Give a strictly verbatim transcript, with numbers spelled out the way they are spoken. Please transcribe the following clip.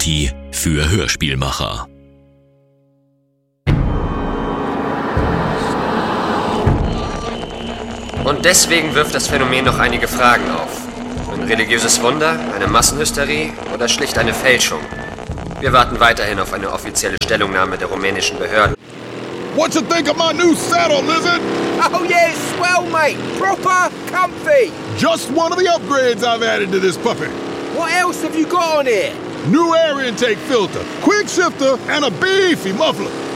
Reality für Hörspielmacher. Und deswegen wirft das Phänomen noch einige Fragen auf. Ein religiöses Wunder, eine Massenhysterie oder schlicht eine Fälschung? Wir warten weiterhin auf eine offizielle Stellungnahme der rumänischen Behörden. What you think of my new saddle, Lizard? Oh yeah, swell, mate. Proper comfy. Just one of the upgrades I've added to this puppy. What else have you got on here? New air intake filter, quick shifter, and a beefy muffler.